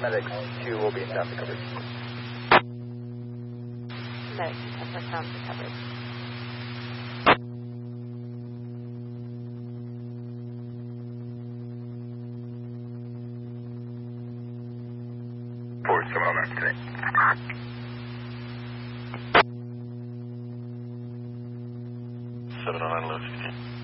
Medic 2 will be in sound recovery. Medic 2 for sound recovery. Forward, come on, that's today. Seven on low 16.